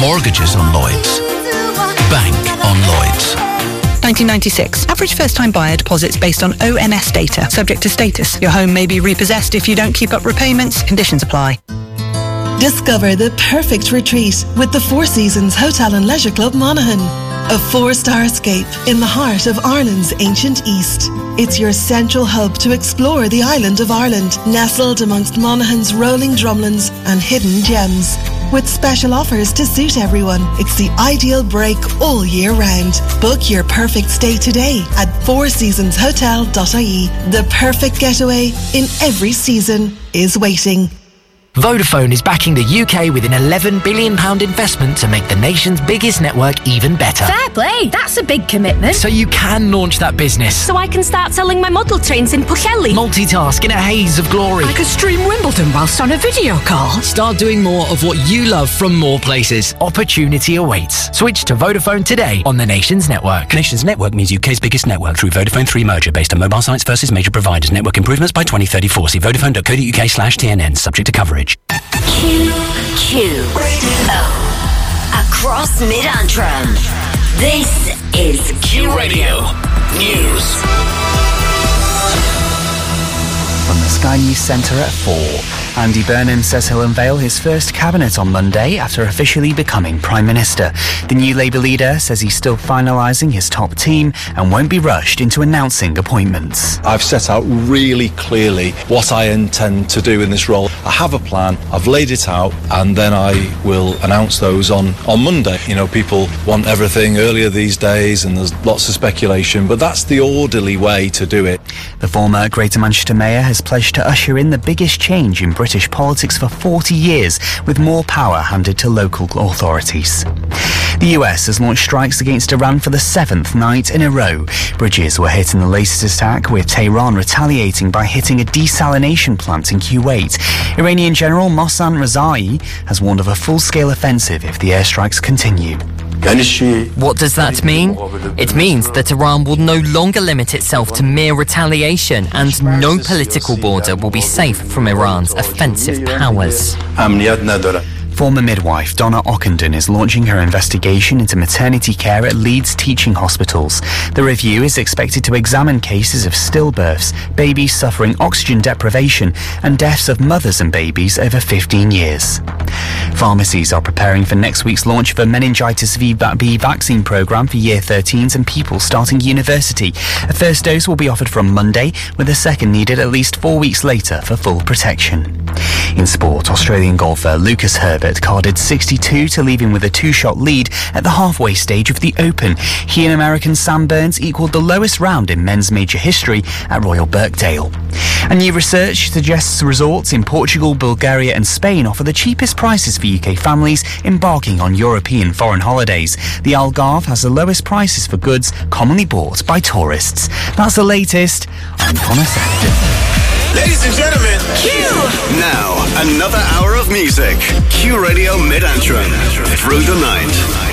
Mortgages on Lloyds. Bank on Lloyds. 1996. Average first-time buyer deposits based on ONS data. Subject to status. Your home may be repossessed if you don't keep up repayments. Conditions apply. Discover the perfect retreat with the Four Seasons Hotel and Leisure Club Monaghan. A 4-star escape in the heart of Ireland's ancient East. It's your central hub to explore the island of Ireland, nestled amongst Monaghan's rolling drumlins and hidden gems. With special offers to suit everyone, it's the ideal break all year round. Book your perfect stay today at fourseasonshotel.ie. The perfect getaway in every season is waiting. Vodafone is backing the UK with an £11 billion investment to make the nation's biggest network even better. Fair play, that's a big commitment. So you can launch that business. So I can start selling my model trains in Pwllheli. Multitask in a haze of glory. I could stream Wimbledon whilst on a video call. Start doing more of what you love from more places. Opportunity awaits. Switch to Vodafone today on the nation's network. Nation's network means UK's biggest network through Vodafone 3 merger based on mobile sites versus major providers. Network improvements by 2034. See vodafone.co.uk/TNN. Subject to coverage. Q Radio. Across Mid-Antrim. This is Q Radio News. From the Sky News Centre at 4. Andy Burnham says he'll unveil his first cabinet on Monday after officially becoming Prime Minister. The new Labour leader says he's still finalising his top team and won't be rushed into announcing appointments. I've set out really clearly what I intend to do in this role. I have a plan, I've laid it out, and then I will announce those on Monday. You know, people want everything earlier these days and there's lots of speculation, but that's the orderly way to do it. The former Greater Manchester Mayor has pledged to usher in the biggest change in British politics for 40 years, with more power handed to local authorities. The US has launched strikes against Iran for the 7th night in a row. Bridges were hit in the latest attack, with Tehran retaliating by hitting a desalination plant in Kuwait. Iranian General Mohsen Rezai has warned of a full-scale offensive if the airstrikes continue. What does that mean? It means that Iran will no longer limit itself to mere retaliation, and no political border will be safe from Iran's offensive powers. Former midwife Donna Ockenden is launching her investigation into maternity care at Leeds teaching hospitals. The review is expected to examine cases of stillbirths, babies suffering oxygen deprivation, and deaths of mothers and babies over 15 years. Pharmacies are preparing for next week's launch of a meningitis B vaccine programme for Year 13s and people starting university. A first dose will be offered from Monday, with a second needed at least 4 weeks later for full protection. In sport, Australian golfer Lucas Herbert carded 62 to leave him with a 2-shot lead at the halfway stage of the Open. He and American Sam Burns equalled the lowest round in men's major history at Royal Birkdale. And new research suggests resorts in Portugal, Bulgaria and Spain offer the cheapest prices for UK families embarking on European foreign holidays. The Algarve has the lowest prices for goods commonly bought by tourists. That's the latest. I'm Connor Sefton. Ladies and gentlemen, Q. Now, another hour of music. Q Radio Mid-Antrim. Through the night.